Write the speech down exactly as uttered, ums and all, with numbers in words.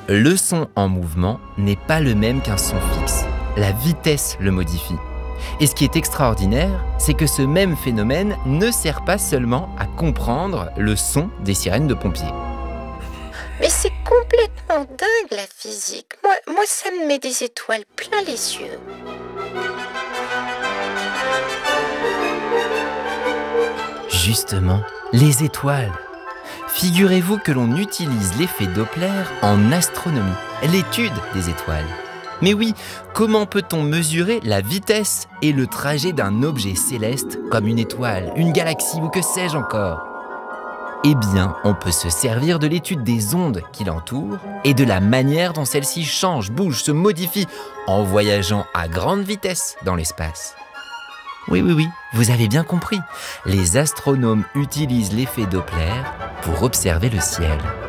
Le son en mouvement n'est pas le même qu'un son fixe. La vitesse le modifie. Et ce qui est extraordinaire, c'est que ce même phénomène ne sert pas seulement à comprendre le son des sirènes de pompiers. Mais c'est complètement dingue la physique. Moi, moi, ça me met des étoiles plein les yeux. Justement, les étoiles. Figurez-vous que l'on utilise l'effet Doppler en astronomie, l'étude des étoiles. Mais oui, comment peut-on mesurer la vitesse et le trajet d'un objet céleste comme une étoile, une galaxie ou que sais-je encore ? Eh bien, on peut se servir de l'étude des ondes qui l'entourent et de la manière dont celles-ci changent, bougent, se modifient en voyageant à grande vitesse dans l'espace. Oui, oui, oui, vous avez bien compris. Les astronomes utilisent l'effet Doppler pour observer le ciel.